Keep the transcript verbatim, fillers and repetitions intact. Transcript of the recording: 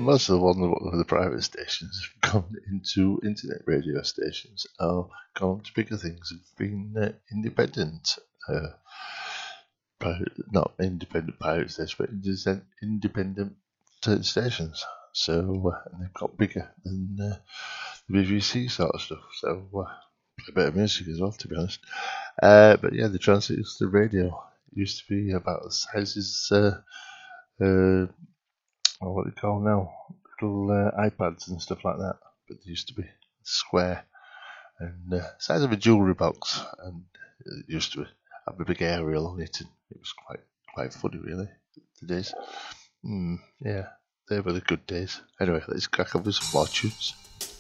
most of the ones of the private stations have gone into internet radio stations, or gone to bigger things, have been uh, independent. Uh, private, not independent pirate stations, but independent stations. So uh, and they've got bigger than uh, the B B C sort of stuff. So uh, a bit of music as well, to be honest. Uh, but yeah, the transistor radio used to be about the size as uh, uh, what do you call now, little uh, iPads and stuff like that. But they used to be square and uh, size of a jewellery box, and it used to have a big aerial on it, and it was quite quite funny, really. The days, mm, yeah, they were the good days. Anyway, let's crack up with some more tunes.